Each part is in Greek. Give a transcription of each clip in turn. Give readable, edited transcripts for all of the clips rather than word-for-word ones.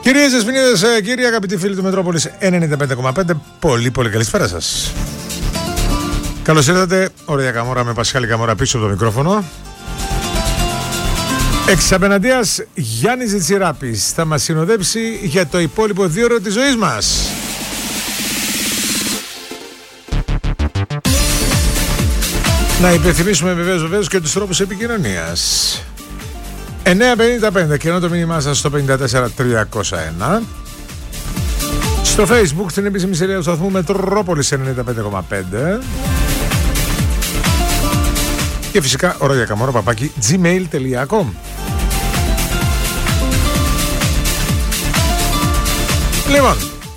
Κυρίες, Δεσποινίδες, κύριοι, αγαπητοί φίλοι του Μετρόπολης 95,5, πολύ καλησπέρα σας. Καλώς ήρθατε, ωραία Καμόρα με Πασχάλη Καμόρα πίσω από το μικρόφωνο. Εξ απέναντίας, Γιάννης Ζητσιράπης θα μας συνοδεύσει για το υπόλοιπο 2 ώρο της ζωής μας. Να υπενθυμίσουμε βεβαίως και τους τρόπους επικοινωνίας. 9.55 και ενώ το μήνυμά σας στο 54301. Στο Facebook την επίσημη σειρά του σταθμού Μετρόπολης 95,5. Και φυσικά oroyakamora@gmail.com. Λοιπόν,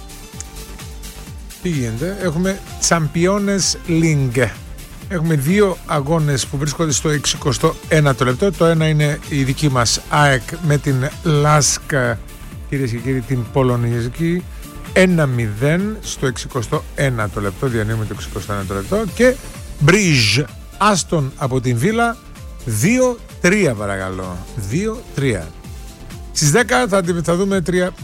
τι γίνεται? Έχουμε Champions League. Έχουμε 2 αγώνες που βρίσκονται στο 61ο λεπτό. Το ένα είναι η δική μας ΑΕΚ με την ΛΑΣΚ, κυρίες και κύριοι, την Πολωνιζική, 1-0 στο 61ο λεπτό, διανύουμε το 61ο λεπτό. Και Μπρίζ Άστον από την Βίλα 2-3, παρακαλώ, 2-3. Στις 10 θα δούμε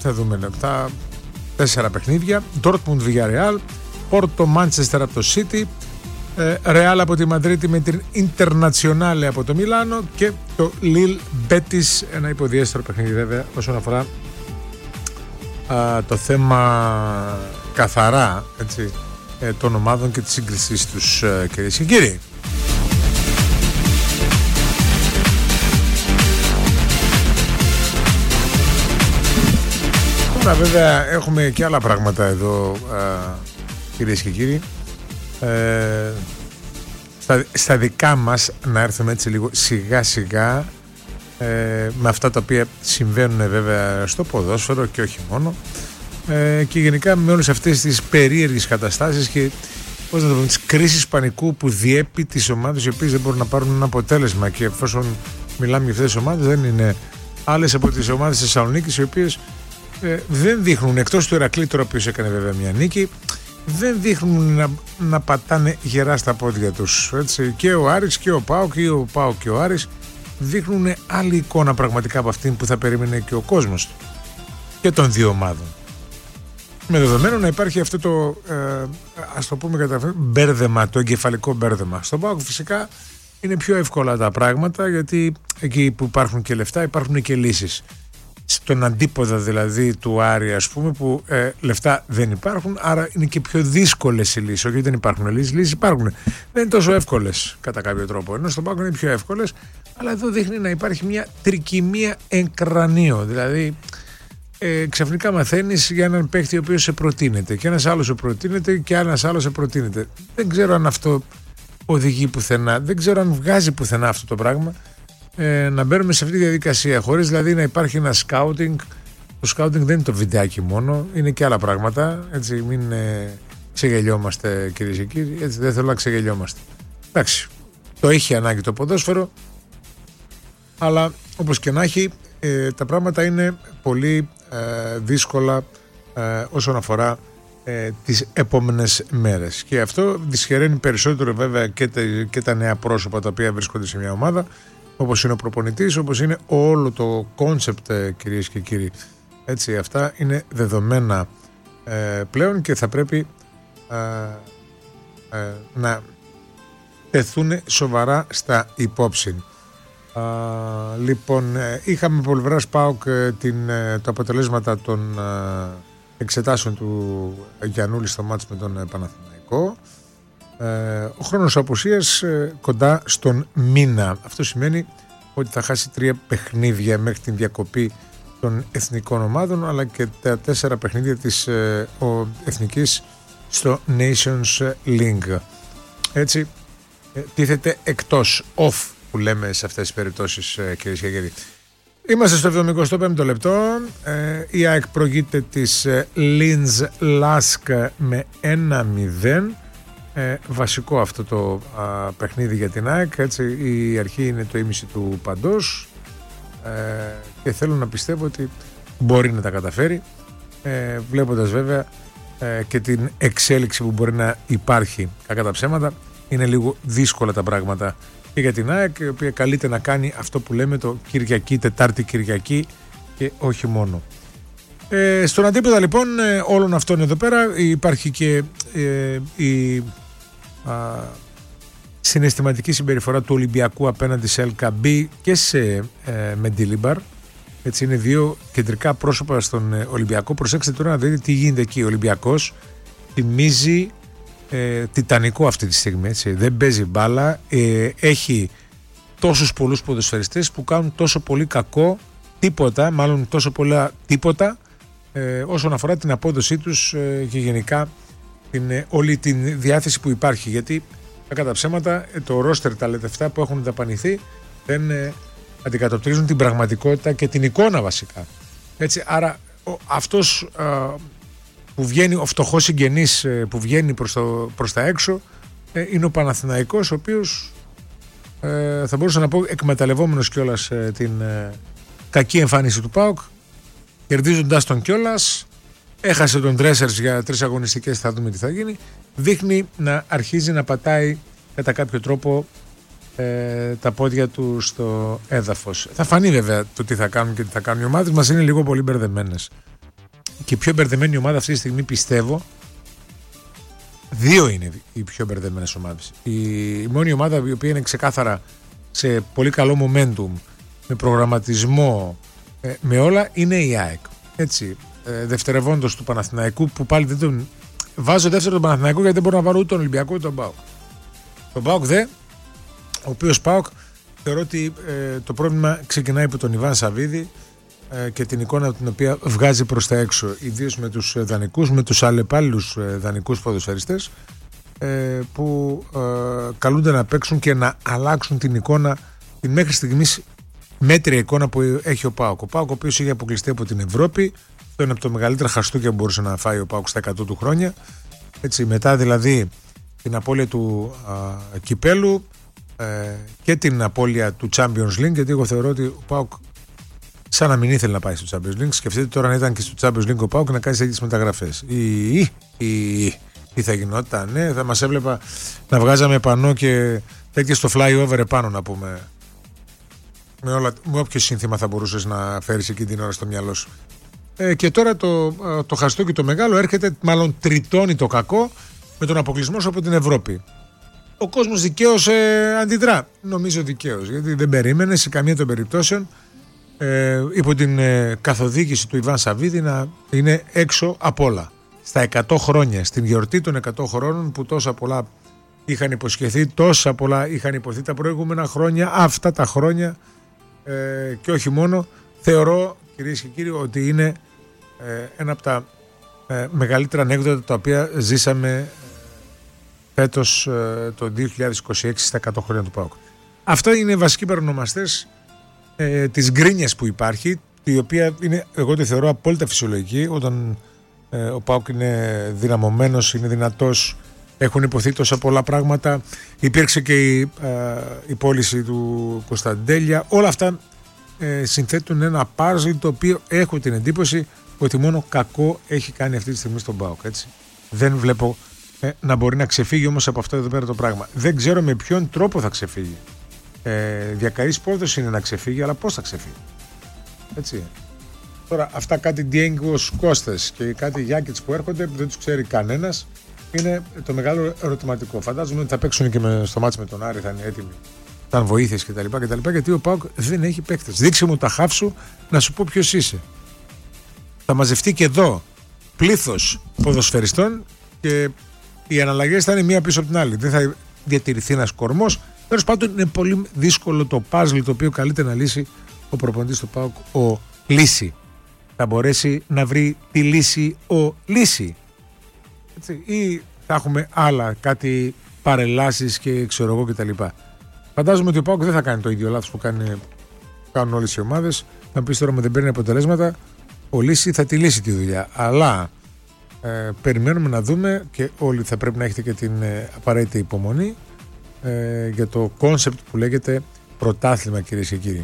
4 παιχνίδια. Dortmund Villarreal, Porto Manchester από το City, Real από τη Μαδρίτη με την Internazionale από το Μιλάνο και το Lille Betis, ένα υποδιέστερο παιχνίδι βέβαια όσον αφορά το θέμα καθαρά, έτσι, των ομάδων και της σύγκρισής τους, κυρίες και κύριοι. Τώρα βέβαια έχουμε και άλλα πράγματα εδώ, κυρίες και κύριοι. Στα δικά μας να έρθουμε έτσι λίγο σιγά σιγά με αυτά τα οποία συμβαίνουν βέβαια στο ποδόσφαιρο και όχι μόνο, και γενικά με όλες αυτές τις περίεργες καταστάσεις και τις κρίσεις πανικού που διέπει τις ομάδες οι οποίες δεν μπορούν να πάρουν ένα αποτέλεσμα. Και εφόσον μιλάμε για αυτές τις ομάδες, δεν είναι άλλες από τις ομάδες της Θεσσαλονίκης, οι οποίες δεν δείχνουν, εκτός του Ηρακλή τώρα, ο οποίος έκανε βέβαια μια νίκη, δεν δείχνουν να πατάνε γερά στα πόδια τους, έτσι. Και ο Άρης και ο ΠΑΟΚ, και ο ΠΑΟΚ και ο Άρης δείχνουν άλλη εικόνα πραγματικά από αυτήν που θα περίμενε και ο κόσμος και των δύο ομάδων. Με δεδομένο να υπάρχει αυτό το ας το πούμε κατά μπέρδεμα, το εγκεφαλικό μπέρδεμα. Στον ΠΑΟΚ φυσικά είναι πιο εύκολα τα πράγματα, γιατί εκεί που υπάρχουν και λεφτά υπάρχουν και λύσεις. Στον αντίποδα δηλαδή του Άρη, ας πούμε, που λεφτά δεν υπάρχουν, άρα είναι και πιο δύσκολες οι λύσεις. Όχι, δεν υπάρχουν λύσεις υπάρχουν. Δεν είναι τόσο εύκολες κατά κάποιο τρόπο. Ενώ στον ΠΑΟΚ είναι πιο εύκολες, αλλά εδώ δείχνει να υπάρχει μια τρικυμία εν κρανίο. Δηλαδή, ξαφνικά μαθαίνεις για έναν παίχτη ο οποίος σε προτείνεται, και ένας άλλος σε προτείνεται και ένας άλλος σε προτείνεται. Δεν ξέρω αν αυτό οδηγεί πουθενά, δεν ξέρω αν βγάζει πουθενά αυτό το πράγμα. Να μπαίνουμε σε αυτή τη διαδικασία χωρίς δηλαδή να υπάρχει ένα σκάουτινγκ. Το σκάουτινγκ δεν είναι το βιντεάκι μόνο, είναι και άλλα πράγματα, έτσι. Μην ξεγελιόμαστε, κυρίες και κύριοι, έτσι. Δεν θέλω να ξεγελιόμαστε. Εντάξει, το έχει ανάγκη το ποδόσφαιρο, αλλά όπως και να έχει, τα πράγματα είναι πολύ δύσκολα όσον αφορά τις επόμενες μέρες, και αυτό δυσχεραίνει περισσότερο βέβαια και τα νέα πρόσωπα τα οποία βρίσκονται σε μια ομάδα, όπως είναι ο προπονητής, όπως είναι όλο το κόνσεπτ, κυρίες και κύριοι. Έτσι, αυτά είναι δεδομένα πλέον και θα πρέπει να τεθούν σοβαρά στα υπόψη. Λοιπόν, είχαμε από πλευράς ΠΑΟΚ τα αποτελέσματα των εξετάσεων του Γιαννούλη στο μάτς με τον Παναθηναϊκό. Ο χρόνος απουσίας κοντά στον μήνα. Αυτό σημαίνει ότι θα χάσει 3 παιχνίδια μέχρι την διακοπή των εθνικών ομάδων, αλλά και τα 4 παιχνίδια της εθνικής στο Nations League. Έτσι, τίθεται εκτός, off που λέμε σε αυτές τις περιπτώσεις, κυρίες και κύριοι. Είμαστε στο 75ο λεπτό. Η ΑΕΚ προηγείται της Linz Lask με 1-0. Βασικό αυτό το παιχνίδι για την ΑΕΚ, έτσι. Η αρχή είναι το ίμιση του παντός, και θέλω να πιστεύω ότι μπορεί να τα καταφέρει, βλέποντας βέβαια και την εξέλιξη που μπορεί να υπάρχει. Κακά τα ψέματα, είναι λίγο δύσκολα τα πράγματα και για την ΑΕΚ, η οποία καλείται να κάνει αυτό που λέμε το Κυριακή, Τετάρτη Κυριακή, και όχι μόνο. Στον αντίποδα λοιπόν όλων αυτών εδώ πέρα υπάρχει και η συναισθηματική συμπεριφορά του Ολυμπιακού απέναντι σε LKB και σε Μεντίλιμπαρ. Έτσι είναι δύο κεντρικά πρόσωπα στον Ολυμπιακό. Προσέξτε τώρα να δείτε τι γίνεται εκεί. Ο Ολυμπιακός θυμίζει τιτανικό αυτή τη στιγμή. Έτσι. Δεν παίζει μπάλα. Έχει τόσους πολλούς ποδοσφαιριστές που κάνουν τόσο πολύ κακό τίποτα, μάλλον τόσο πολλά τίποτα όσον αφορά την απόδοσή τους και γενικά όλη την διάθεση που υπάρχει. Γιατί κατά ψέματα το ρόστερ, τα λεπτά που έχουν δαπανηθεί δεν αντικατοπτρίζουν την πραγματικότητα και την εικόνα βασικά. Έτσι, άρα αυτός που βγαίνει, ο φτωχός συγγενής που βγαίνει προς τα έξω είναι ο Παναθηναϊκός, ο οποίος θα μπορούσα να πω εκμεταλλευόμενος κιόλας την κακή εμφάνιση του ΠΑΟΚ, κερδίζοντας τον κιόλας, έχασε τον Dressers για 3 αγωνιστικές, θα δούμε τι θα γίνει, δείχνει να αρχίζει να πατάει κατά κάποιο τρόπο τα πόδια του στο έδαφος. Θα φανεί βέβαια το τι θα κάνουν και τι θα κάνουν. Οι ομάδες μας είναι λίγο πολύ μπερδεμένες. Και η πιο μπερδεμένη ομάδα αυτή τη στιγμή, πιστεύω, δύο είναι οι πιο μπερδεμένες ομάδες. Η μόνη ομάδα η οποία είναι ξεκάθαρα σε πολύ καλό momentum, με προγραμματισμό, με όλα, είναι η ΑΕΚ. Έτσι, δευτερευόντως του Παναθηναϊκού, που πάλι δεν τον βάζω δεύτερο τον Παναθηναϊκό, γιατί δεν μπορώ να βάλω ούτε τον Ολυμπιακό ούτε τον ΠΑΟΚ. Τον ΠΑΟΚ ο οποίος ΠΑΟΚ θεωρώ ότι το πρόβλημα ξεκινάει από τον Ιβάν Σαββίδη και την εικόνα την οποία βγάζει προς τα έξω, ιδίως με τους δανεικούς, με τους αλλεπάλληλους δανεικούς ποδοσφαιριστές που καλούνται να παίξουν και να αλλάξουν την εικόνα, την μέχρι στιγμής μέτρια εικόνα που έχει ο ΠΑΟΚ. Ο ΠΑΟΚ, ο οποίος είχε αποκλειστεί από την Ευρώπη, αυτό είναι από το μεγαλύτερο χαστούκια που μπορούσε να φάει ο ΠΑΟΚ στα 100 του χρόνια. Έτσι, μετά δηλαδή την απώλεια του κυπέλου και την απώλεια του Champions League, γιατί εγώ θεωρώ ότι ο ΠΑΟΚ σαν να μην ήθελε να πάει στο Champions League. Σκεφτείτε τώρα αν ήταν και στο Champions League ο ΠΑΟΚ να κάνει τέτοιες μεταγραφές. Τι θα γινόταν, ναι, θα μας έβλεπα να βγάζαμε πανό και τέτοιες στο flyover επάνω, να πούμε. Με όποιο σύνθημα θα μπορούσες να φέρεις εκεί την ώρα στο μυαλό σου. Και τώρα το χαστούκι το μεγάλο έρχεται, μάλλον τριτώνει το κακό με τον αποκλεισμό σου από την Ευρώπη. Ο κόσμος δικαίως αντιδρά. Νομίζω δικαίως, γιατί δεν περίμενε σε καμία των περιπτώσεων υπό την καθοδήγηση του Ιβάν Σαββίδη να είναι έξω απ' όλα. Στα 100 χρόνια, στην γιορτή των 100 χρόνων που τόσα πολλά είχαν υποσχεθεί, τόσα πολλά είχαν υποθεί τα προηγούμενα χρόνια, αυτά τα χρόνια και όχι μόνο, θεωρώ, κυρίες και κύριοι, ότι είναι ένα από τα μεγαλύτερα ανέκδοτα τα οποία ζήσαμε φέτος το 2026 στα 100 χρόνια του ΠΑΟΚ. Αυτά είναι οι βασικοί παρονομαστές της γκρίνιας που υπάρχει, η οποία είναι, εγώ τη θεωρώ απόλυτα φυσιολογική όταν ο ΠΑΟΚ είναι δυναμωμένος, είναι δυνατός, έχουν υποθεί τόσα πολλά πράγματα, υπήρξε και η πώληση του Κωνσταντέλια, όλα αυτά συνθέτουν ένα πάζλ το οποίο έχω την εντύπωση ότι μόνο κακό έχει κάνει αυτή τη στιγμή στον ΠΑΟΚ, έτσι. Δεν βλέπω να μπορεί να ξεφύγει όμως από αυτό εδώ πέρα το πράγμα. Δεν ξέρω με ποιον τρόπο θα ξεφύγει. Διακαής πόδος είναι να ξεφύγει, αλλά πώς θα ξεφύγει. Έτσι. Τώρα αυτά κάτι Διέγκος Κώστας και κάτι Γιάκητς που έρχονται που δεν τους ξέρει κανένας, είναι το μεγάλο ερωτηματικό. Φαντάζομαι ότι θα παίξουν και στο μάτς με τον Άρη, θα είναι έτοιμοι, θα είναι βοήθειες κτλ. Γιατί ο ΠΑΟΚ δεν έχει παίκτες. Δείξε μου τα χαφ σου να σου πω ποιος είσαι. Θα μαζευτεί και εδώ πλήθος ποδοσφαιριστών και οι αναλλαγές θα είναι μία πίσω από την άλλη. Δεν θα διατηρηθεί ένας κορμός. Τέλος πάντων, είναι πολύ δύσκολο το πάζλ το οποίο καλείται να λύσει ο προπονητής του ΠΑΟΚ, ο Λύση. Θα μπορέσει να βρει τη λύση ο Λύση. Έτσι, ή θα έχουμε άλλα, κάτι παρελάσεις και ξέρω εγώ κτλ. Φαντάζομαι ότι ο ΠΑΟΚ δεν θα κάνει το ίδιο λάθος που κάνουν όλες οι ομάδες. Να πεις τώρα, δεν παίρνει αποτελέσματα, ο Λύση θα τη λύσει τη δουλειά. Αλλά περιμένουμε να δούμε και όλοι θα πρέπει να έχετε και την απαραίτητη υπομονή για το κόνσεπτ που λέγεται πρωτάθλημα, κυρίες και κύριοι.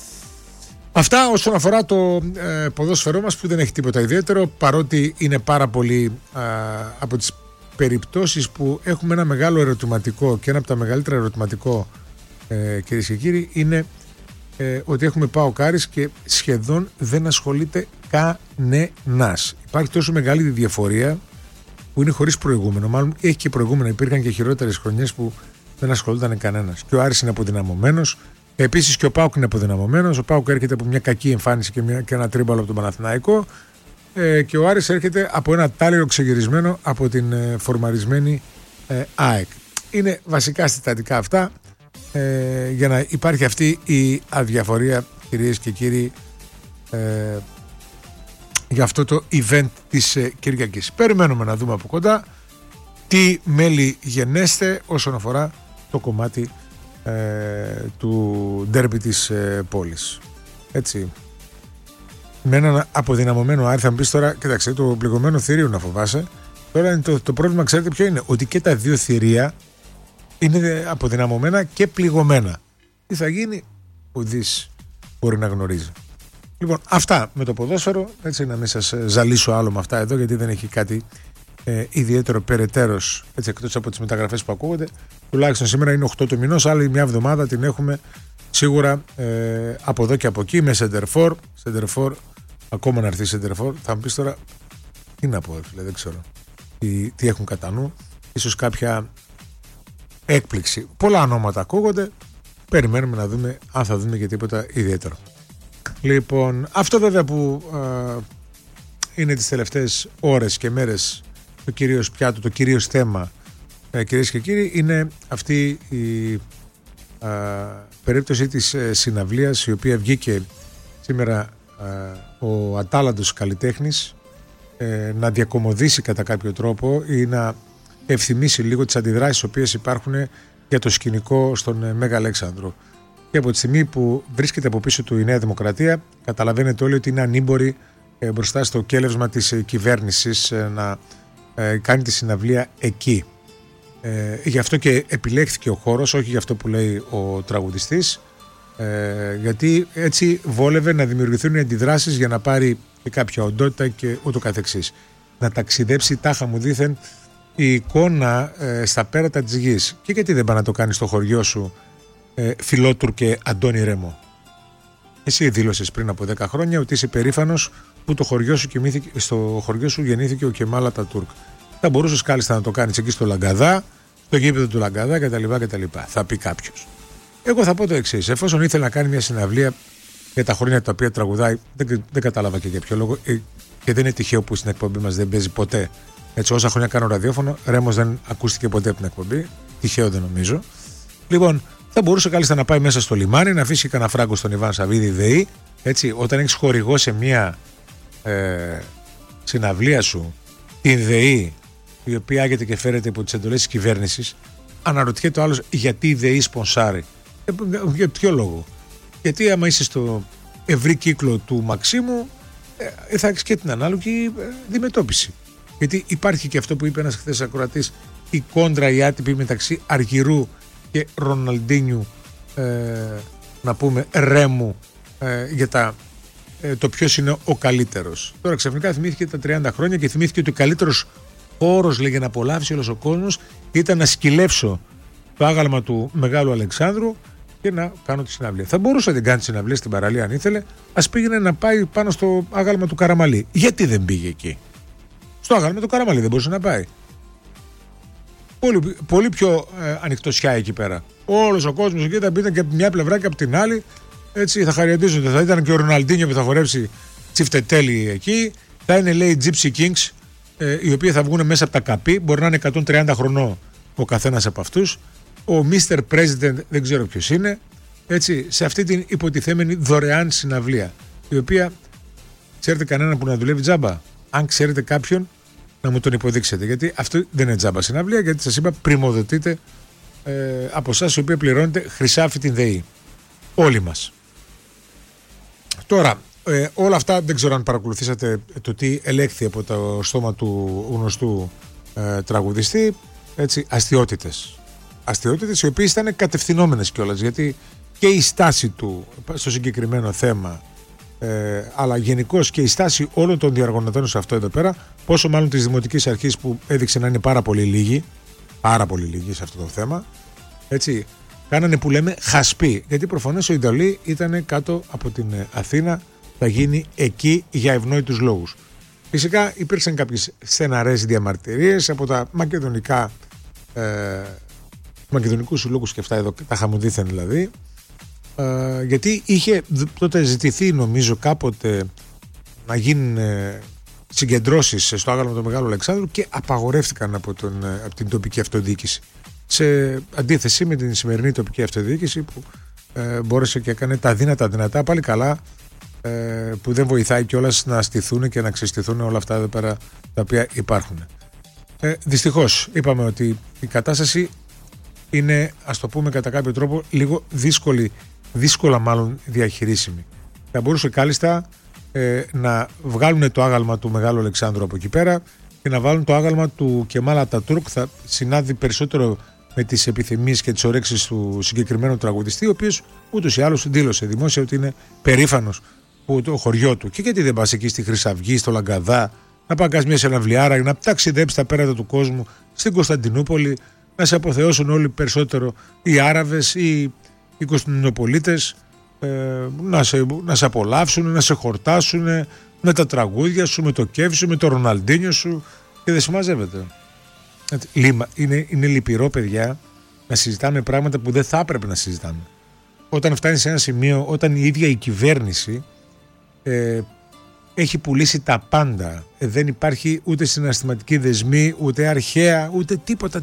Αυτά όσον αφορά το ποδόσφαιρό μας, που δεν έχει τίποτα ιδιαίτερο, παρότι είναι πάρα πολύ από τις περιπτώσεις που έχουμε ένα μεγάλο ερωτηματικό, και ένα από τα μεγαλύτερα ερωτηματικό, κυρίες και κύριοι, είναι ότι έχουμε ΠΑΟΚ Άρης και σχεδόν δεν ασχολείται κανένας. Υπάρχει τόσο μεγάλη διαφορία που είναι χωρίς προηγούμενο. Μάλλον έχει και προηγούμενα. Υπήρχαν και χειρότερες χρονιές που δεν ασχολούνταν κανένας. Και ο Άρης είναι αποδυναμωμένος. Επίσης και ο ΠΑΟΚ είναι αποδυναμωμένος. Ο ΠΑΟΚ έρχεται από μια κακή εμφάνιση και ένα τρίμπαλο από τον Παναθηναϊκό. Και ο Άρης έρχεται από ένα τάλιρο ξεγυρισμένο από την φορμαρισμένη ΑΕΚ. Είναι βασικά συστατικά αυτά για να υπάρχει αυτή η αδιαφορία, κυρίες και κύριοι, για αυτό το event της Κυριακής. Περιμένουμε να δούμε από κοντά τι μέλη γενέστε όσον αφορά το κομμάτι του ντέρμπι της πόλης. Έτσι. Με έναν αποδυναμωμένο Άρη θα μου πεις τώρα, κοίταξε, το πληγωμένο θηρίο να φοβάσαι. Τώρα το πρόβλημα, ξέρετε ποιο είναι? Ότι και τα δύο θηρία είναι αποδυναμωμένα και πληγωμένα. Τι θα γίνει, ουδής μπορεί να γνωρίζει. Λοιπόν, αυτά με το ποδόσφαιρο, έτσι, να μην σας ζαλίσω άλλο με αυτά εδώ, γιατί δεν έχει κάτι ιδιαίτερο περαιτέρως, έτσι, εκτός από τις μεταγραφές που ακούγονται. Τουλάχιστον σήμερα είναι 8 του μηνός, άλλη μια εβδομάδα την έχουμε σίγουρα από εδώ και από εκεί με σεντερφόρ, ακόμα να έρθει σεντερφόρ. Θα μου πεις τώρα, τι να πω, δεν ξέρω τι έχουν κατά νου, ίσως κάποια έκπληξη. Πολλά ονόματα ακούγονται, περιμένουμε να δούμε αν θα δούμε και τίποτα ιδιαίτερο. Λοιπόν, αυτό βέβαια που είναι τις τελευταίες ώρες και μέρες το κυρίως πιάτο, το κυρίως θέμα, κυρίες και κύριοι, είναι αυτή η περίπτωση της συναυλίας, η οποία βγήκε σήμερα ο ατάλλαντος καλλιτέχνης να διακομωδήσει κατά κάποιο τρόπο ή να ευθυμίσει λίγο τις αντιδράσεις οι οποίες υπάρχουν για το σκηνικό στον Μέγα Αλέξανδρο. Και από τη στιγμή που βρίσκεται από πίσω του η Νέα Δημοκρατία, καταλαβαίνετε όλοι ότι είναι ανήμποροι μπροστά στο κέλευσμα της κυβέρνησης να κάνει τη συναυλία εκεί. Γι' αυτό και επιλέχθηκε ο χώρος, όχι γι' αυτό που λέει ο τραγουδιστής, γιατί έτσι βόλευε να δημιουργηθούν αντιδράσεις για να πάρει και κάποια οντότητα και ούτω καθεξής. Να ταξιδέψει τάχα μου δήθεν η εικόνα στα πέρατα της γης. Και γιατί δεν πάει να το κάνει στο χωριό σου, Φιλότουρκε Αντώνη Ρέμο? Εσύ δήλωσες πριν από 10 χρόνια ότι είσαι περήφανος που στο χωριό σου γεννήθηκε ο Κεμάλ Ατατούρκ. Θα μπορούσες κάλλιστα να το κάνεις εκεί στο Λαγκαδά, στο γήπεδο του Λαγκαδά κτλ. Θα πει κάποιος. Εγώ θα πω το εξής. Εφόσον ήθελε να κάνει μια συναυλία για τα χρόνια τα οποία τραγουδάει, δεν κατάλαβα και για ποιο λόγο, και δεν είναι τυχαίο που στην εκπομπή μας δεν παίζει ποτέ. Έτσι, όσα χρόνια κάνω ραδιόφωνο, Ρέμος δεν ακούστηκε ποτέ από την εκπομπή. Τυχαίο δεν νομίζω. Λοιπόν, θα μπορούσε κάλλιστα να πάει μέσα στο λιμάνι, να αφήσει κανένα φράγκο στον Ιβάν Σαββίδη ΔΕΗ. Έτσι, όταν έχεις χορηγό σε μια συναυλία σου την ΔΕΗ, η οποία άγεται και φέρεται υπό τις εντολές της κυβέρνησης, αναρωτιέται ο άλλος γιατί η ΔΕΗ σπονσάρει. Για ποιο λόγο? Γιατί άμα είσαι στο ευρύ κύκλο του Μαξίμου, θα έχεις και την ανάλογη αντιμετώπιση. Γιατί υπάρχει και αυτό που είπε ένας χθες ακροατής, η κόντρα, η άτυπη μεταξύ Αργυρού και Ροναλντίνιου, να πούμε Ρέμου, για το ποιος είναι ο καλύτερος. Τώρα ξαφνικά θυμήθηκε τα 30 χρόνια και θυμήθηκε ότι ο καλύτερος χώρος, λέγε, να απολαύσει όλος ο κόσμος ήταν να σκυλεύσω το άγαλμα του Μεγάλου Αλεξάνδρου και να κάνω τη συναυλία. Θα μπορούσε να την κάνει τη συναυλία στην παραλία αν ήθελε, ας πήγαινε να πάει πάνω στο άγαλμα του Καραμαλή. Γιατί δεν πήγε εκεί? Στο άγαλμα του Καραμαλή δεν μπορούσε να πάει? Πολύ πιο ανοιχτοσιά εκεί πέρα. Όλος ο κόσμος εκεί θα πήγαινε και από μια πλευρά και από την άλλη. Έτσι θα χαριαντίζονται. Θα ήταν και ο Ροναλντίνιο που θα χορέψει τσιφτετέλη εκεί. Θα είναι, λέει, Gypsy Kings, οι οποίοι θα βγουν μέσα από τα καπί. Μπορεί να είναι 130 χρονών ο καθένας από αυτούς. Ο Mr. President δεν ξέρω ποιος είναι. Έτσι, σε αυτή την υποτιθέμενη δωρεάν συναυλία. Η οποία, ξέρετε κανέναν που να δουλεύει τζάμπα? Αν ξέρετε κάποιον, να μου τον υποδείξετε. Γιατί αυτό δεν είναι τζάμπα συναυλία, γιατί σας είπα πριμοδοτείτε από εσάς οι οποίοι πληρώνετε χρυσάφι την ΔΕΗ. Όλοι μας. Τώρα, όλα αυτά δεν ξέρω αν παρακολουθήσατε το τι ελέγχθη από το στόμα του γνωστού τραγουδιστή. Έτσι, αστιότητες. Αστιότητες οι οποίες ήταν κατευθυνόμενες κιόλας, γιατί και η στάση του στο συγκεκριμένο θέμα, αλλά γενικώς και η στάση όλων των διαργωνωτών σε αυτό εδώ πέρα, πόσο μάλλον της Δημοτικής Αρχής που έδειξε να είναι πάρα πολύ λίγοι σε αυτό το θέμα, έτσι, κάνανε που λέμε χασπή, γιατί προφανώς ο Ιντολή ήταν κάτω από την Αθήνα, θα γίνει εκεί για ευνόητους λόγους. Φυσικά υπήρξαν κάποιες στεναρές διαμαρτυρίες από τα μακεδονικούς συλλόγους και αυτά εδώ, τα χαμουδίθεν δηλαδή, γιατί είχε τότε ζητηθεί νομίζω κάποτε να γίνουν συγκεντρώσεις στο άγαλμα του Μεγάλου Αλεξάνδρου και απαγορεύτηκαν από την τοπική αυτοδιοίκηση, σε αντίθεση με την σημερινή τοπική αυτοδιοίκηση που μπόρεσε και έκανε τα δυνατά πάλι καλά, που δεν βοηθάει κιόλας να στηθούν και να ξεστηθούν όλα αυτά εδώ πέρα τα οποία υπάρχουν. Δυστυχώς είπαμε ότι η κατάσταση είναι, ας το πούμε κατά κάποιο τρόπο, λίγο δύσκολα μάλλον διαχειρίσιμη. Θα μπορούσε κάλλιστα να βγάλουν το άγαλμα του Μεγάλου Αλεξάνδρου από εκεί πέρα και να βάλουν το άγαλμα του Κεμάλ Ατατούρκ, που θα συνάδει περισσότερο με τις επιθυμίες και τις ορέξεις του συγκεκριμένου τραγουδιστή, ο οποίος ούτως ή άλλως δήλωσε δημόσια ότι είναι περήφανος που το χωριό του. Και γιατί δεν πας εκεί στη Χρυσαυγή, στο Λαγκαδά, να πας μια συναυλιάρα, να ταξιδέψεις τα πέρατα του κόσμου, στην Κωνσταντινούπολη, να σε αποθεώσουν όλοι περισσότερο οι Άραβες ή οι Κωνσταντινοπολίτες, να σε απολαύσουν, να σε χορτάσουν με τα τραγούδια σου, με το κέφι σου, με το Ροναλντίνιο σου, και δεν συμμαζεύεται. Είναι λυπηρό, παιδιά, να συζητάμε πράγματα που δεν θα έπρεπε να συζητάμε. Όταν φτάνει σε ένα σημείο, όταν η ίδια η κυβέρνηση έχει πουλήσει τα πάντα, δεν υπάρχει ούτε συναισθηματική δεσμή, ούτε αρχαία, ούτε τίποτα.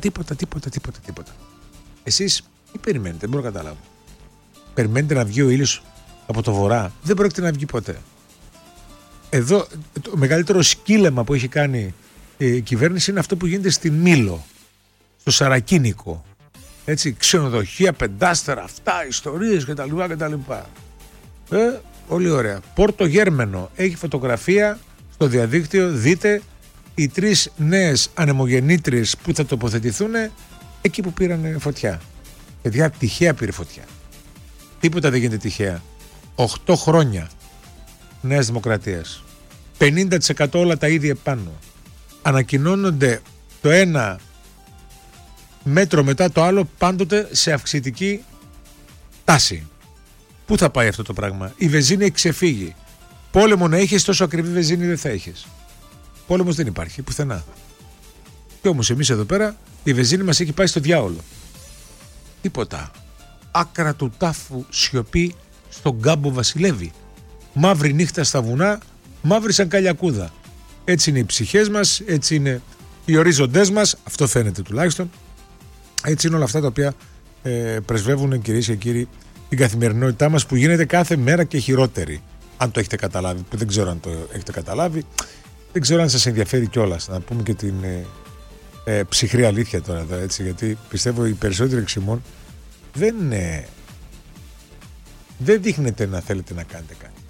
Εσείς τι περιμένετε? Δεν μπορώ να καταλάβω. Περιμένετε να βγει ο ήλιος από το βορρά? Δεν πρόκειται να βγει ποτέ. Εδώ το μεγαλύτερο σκύλεμα που έχει κάνει η κυβέρνηση είναι αυτό που γίνεται στη Μήλο, στο Σαρακίνικο. Έτσι, ξενοδοχεία, πεντάστερα, αυτά, ιστορίες κτλ. Πολύ ωραία. Πόρτο Γέρμενο, έχει φωτογραφία στο διαδίκτυο, δείτε οι 3 νέες ανεμογεννήτριες που θα τοποθετηθούν εκεί που πήραν φωτιά. Παιδιά, τυχαία πήρε φωτιά. Τίποτα δεν γίνεται τυχαία. 8 χρόνια Νέας Δημοκρατίας. 50% όλα τα ίδια επάνω. Ανακοινώνονται το ένα μέτρο μετά το άλλο, πάντοτε σε αυξητική τάση. Πού θα πάει αυτό το πράγμα? Η βενζίνη έχει ξεφύγει. Πόλεμο να έχεις, τόσο ακριβή βενζίνη δεν θα έχεις. Πόλεμος δεν υπάρχει πουθενά. Και όμως εμείς εδώ πέρα η βενζίνη μας έχει πάει στο διάολο. Τίποτα. Άκρα του τάφου σιωπή στον κάμπο βασιλεύει. Μαύρη νύχτα στα βουνά, μαύρη σαν καλιακούδα. Έτσι είναι οι ψυχές μας, έτσι είναι οι ορίζοντές μας, αυτό φαίνεται τουλάχιστον. Έτσι είναι όλα αυτά τα οποία πρεσβεύουν, κυρίες και κύριοι, την καθημερινότητά μας, που γίνεται κάθε μέρα και χειρότερη. Αν το έχετε καταλάβει, που δεν ξέρω αν το έχετε καταλάβει, δεν ξέρω αν σας ενδιαφέρει κιόλας. Να πούμε και την ψυχρή αλήθεια τώρα εδώ, έτσι, γιατί πιστεύω οι περισσότεροι εξημών δεν δείχνετε να θέλετε να κάνετε κάτι.